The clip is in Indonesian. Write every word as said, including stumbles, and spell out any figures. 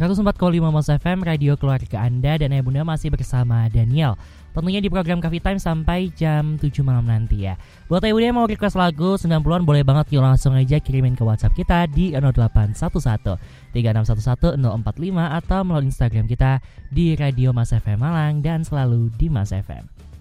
seratus empat koma lima Mas F M, radio keluarga Anda, dan Ayah Bunda masih bersama Daniel. Tentunya di program Coffee Time sampai jam tujuh malam nanti ya. Buat Ayah Bunda yang mau request lagu sembilan puluhan boleh banget yuk langsung aja kirimin ke WhatsApp kita di nol delapan satu satu tiga enam satu satu nol empat lima atau melalui Instagram kita di Radio Mas F M Malang dan selalu di Mas F M.